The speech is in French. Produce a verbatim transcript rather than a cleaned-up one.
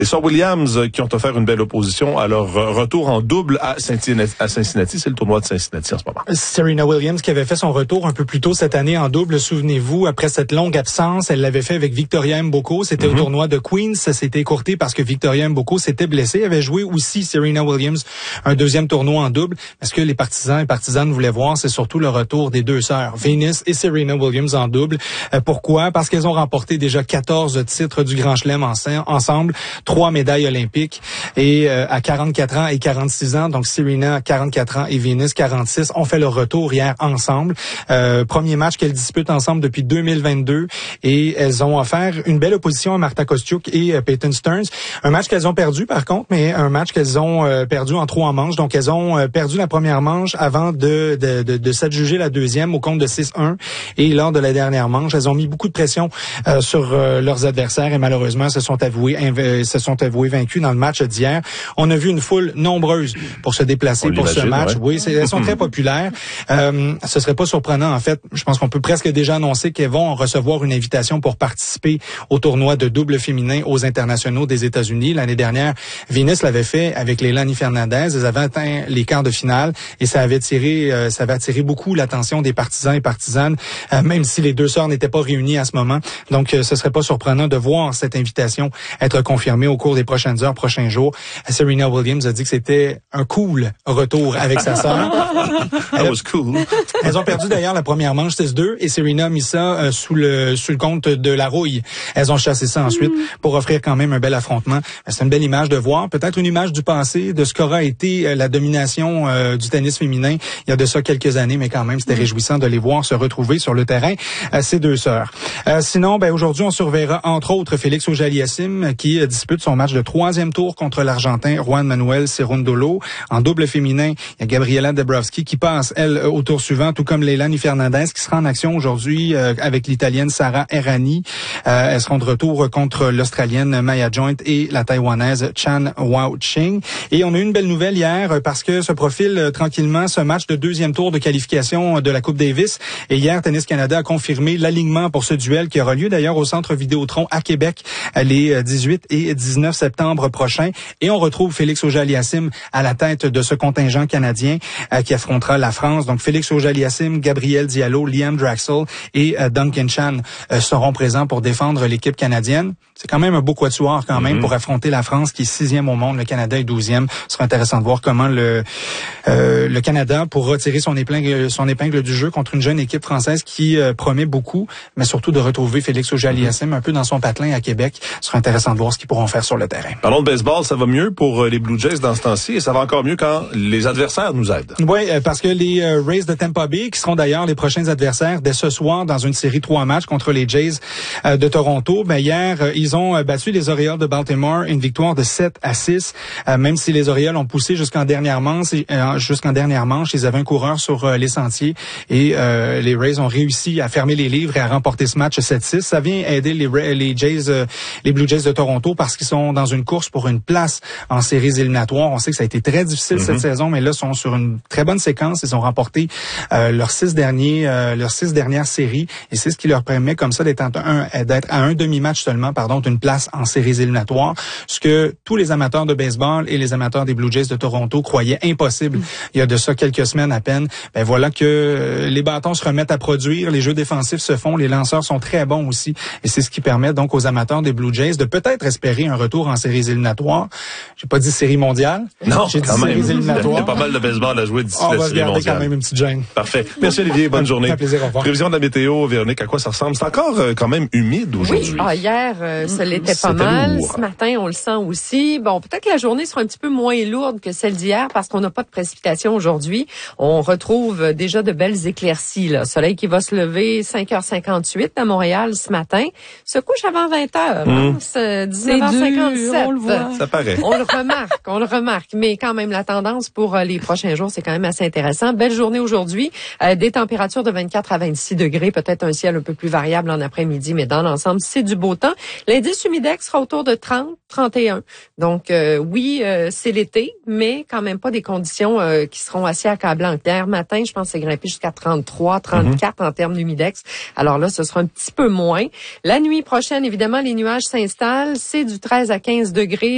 Les sœurs Williams euh, qui ont offert une belle opposition à leur euh, retour en double à Cincinnati. À Cincinnati, c'est le tournoi de Cincinnati en ce moment. Serena Williams qui avait fait son retour un peu plus tôt cette année en double, souvenez-vous, après cette longue absence, elle l'avait fait avec Victoria Mboko. C'était mm-hmm. au tournoi de Queens. Ça s'était écourté parce que Victoria Mboko s'était blessée. Elle avait joué aussi Serena Williams un deuxième tournoi en double. Parce que les partisans et partisanes voulaient voir, c'est surtout le retour des deux sœurs, Venus et Serena Williams en double. Euh, pourquoi? Parce qu'elles ont remporté déjà quatorze titres du Grand Chelem en, ensemble, trois médailles olympiques et euh, à quarante-quatre ans et quarante-six ans, donc Serena quarante-quatre ans et Venus quarante-six, ont fait leur retour hier ensemble. Euh, premier match qu'elles disputent ensemble depuis deux mille vingt-deux et elles ont offert une belle opposition à Marta Kostyuk et euh, Peyton Stearns. Un match qu'elles ont perdu par contre, mais un match qu'elles ont euh, perdu en trois manches. Donc elles ont euh, perdu la première manche avant de, de, de, de s'adjuger la deuxième au compte de six un. Et lors de la dernière manche, elles ont mis beaucoup de pression euh, sur euh, leurs adversaires et malheureusement se sont avoués inv- se sont avoués vaincus dans le match d'hier. On a vu une foule nombreuse pour se déplacer On pour ce match. Ouais. Oui, c'est, elles sont très populaires. Euh, ce serait pas surprenant en fait. Je pense qu'on peut presque déjà annoncer qu'elles vont recevoir une invitation pour participer au tournoi de double féminin aux internationaux des États-Unis. L'année dernière, Venus l'avait fait avec Leilani Fernandez. Elles avaient atteint les quarts de finale et ça avait tiré, euh, ça avait attiré beaucoup l'attention des partisans et partisanes, euh, même si les deux sœurs n'étaient pas réunies à ce moment. Donc, euh, ce serait pas surprenant de voir cette invitation être confirmée au cours des prochaines heures, prochains jours. Serena Williams a dit que c'était un cool retour avec sa sœur. That was cool. Elles ont perdu d'ailleurs la première manche six deux et Serena a mis ça euh, sous le sous le compte de la rouille. Elles ont chassé ça ensuite pour offrir quand même un bel affrontement. C'est une belle image de voir, peut-être une image du passé de ce qu'aura été euh, la domination euh, du tennis féminin il y a de ça quelques années, mais quand même c'était réjouissant de les voir se retrouver sur le terrain, euh, ces deux sœurs. Euh, sinon, ben aujourd'hui on surveillera entre autres Félix Auger-Aliassime qui euh, dispute son match de troisième tour contre l'Argentin Juan Manuel Cerundolo. En double féminin, il y a Gabriela Dabrowski qui passe elle au tour suivant, tout comme Leilani Fernandez qui sera en action aujourd'hui euh, avec l'Italienne Sara Errani. Euh, elles seront de retour contre l'Australienne Maya Joint et la Taïwanaise Chan Hua-Ching. Et on a eu une belle nouvelle hier parce que se profile euh, tranquillement ce match de deuxième tour de qualification de la Coupe Davis. Et hier, Tennis Canada a confirmé l'alignement pour ce duel qui aura lieu d'ailleurs au Centre Vidéotron à Québec les dix-huit et dix-neuf septembre prochains. Et on retrouve Félix Auger-Aliassime à la tête de ce contingent canadien euh, qui affrontera la France. Donc Félix Auger-Aliassime, Gabriel Diallo, Liam Draxel et euh, Duncan Chan euh, seront présents pour défendre l'équipe canadienne. C'est quand même un beau quatuor quand même mm-hmm. pour affronter la France qui est sixième au monde, le Canada est douzième. Ce sera intéressant de voir comment le euh, le Canada pourra tirer son épingle son épingle du jeu contre une jeune équipe française qui euh, promet beaucoup, mais surtout de retrouver Félix Auger-Aliassime mm-hmm. un peu dans son patelin à Québec. Ce sera intéressant de voir ce qu'ils pourront faire sur le terrain. Parlons de baseball, ça va mieux pour les Blue Jays dans ce temps-ci et ça va encore mieux quand les adversaires nous aident. Oui, parce que les euh, Rays de Tampa Bay, qui seront d'ailleurs les prochains adversaires dès ce soir dans une série trois matchs contre les Jays euh, de Toronto, ben hier, euh, ils ont euh, battu les Orioles de Baltimore, une victoire de sept à six, euh, même si les Orioles ont poussé jusqu'en dernière manche, euh, jusqu'en dernière manche, ils avaient un coureur sur euh, les sentiers et euh, les Rays ont réussi à fermer les livres et à remporter ce match sept six. Ça vient aider les, les Jays, euh, les Blue Jays de Toronto parce qu'ils sont dans une course pour une place en séries éliminatoires. On sait que ça a été très difficile mm-hmm. cette saison, mais là, sont sur une très bonne séquence. Ils ont remporté euh, leurs six derniers, euh, leurs six dernières séries, et c'est ce qui leur permet comme ça d'être, un, d'être à un demi-match seulement, pardon, d'une place en séries éliminatoires, ce que tous les amateurs de baseball et les amateurs des Blue Jays de Toronto croyaient impossible mm. il y a de ça quelques semaines à peine. Ben voilà que euh, les bâtons se remettent à produire, les jeux défensifs se font, les lanceurs sont très bons aussi, et c'est ce qui permet donc aux amateurs des Blue Jays de peut-être espérer un retour en séries éliminatoires. J'ai pas dit série mondiale. Non, j'ai dit quand séries même. éliminatoires. Il y a pas mal de baseball à jouer d'ici On la va se série garder mondiale. quand même une petite gêne. Parfait. Merci Olivier, bonne journée. Ça fait plaisir, au revoir. Prévision de la météo, Véronique, à quoi ça ressemble? C'est encore euh, quand même humide aujourd'hui. Oui, ah, hier, euh, ça l'était pas C'était mal. lourd. Ce matin, on le sent aussi. Bon, peut-être que la journée sera un petit peu moins lourde que celle d'hier parce qu'on n'a pas de précipitation aujourd'hui. On retrouve déjà de belles éclaircies, là. Soleil qui va se lever cinq heures cinquante-huit à Montréal ce matin. Se couche avant vingt heures. Mmh. Hein? C'est dix-neuf heures cinquante-sept. On le voit. Ça paraît. On le remarque, on le remarque. Mais quand même, la tendance pour euh, les prochains jours, c'est quand même assez intéressant. Belle journée aujourd'hui. Euh, des températures de vingt-quatre à vingt-six degrés. Peut-être un ciel un peu plus variable en après-midi, mais dans l'ensemble, c'est du beau temps. L'indice humidex sera autour de trente, trente et un. Donc, euh, oui, euh, c'est l'été, mais quand même pas des conditions euh, qui seront assez accablantes. Hier matin, je pense que c'est grimpé jusqu'à trente-trois, trente-quatre mm-hmm. en termes d'humidex. Alors là, ce sera un petit peu moins. La nuit prochaine, évidemment, les nuages s'installent. C'est du treize à quinze degrés.